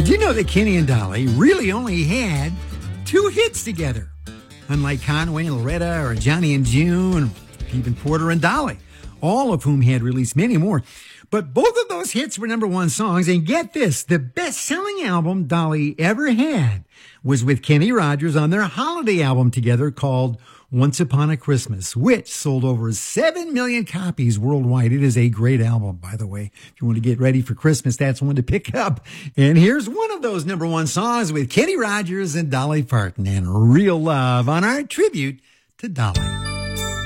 Did you know that Kenny and Dolly really only had 2 hits together? Unlike Conway and Loretta or Johnny and June, even Porter and Dolly, all of whom had released many more. But both of those hits were number 1 songs. And get this, the best-selling album Dolly ever had was with Kenny Rogers on their holiday album together called Once Upon a Christmas, which sold over 7 million copies worldwide. It is a great album, by the way. If you want to get ready for Christmas, that's one to pick up. And here's one of those number 1 songs with Kenny Rogers and Dolly Parton and Real Love on our tribute to Dolly.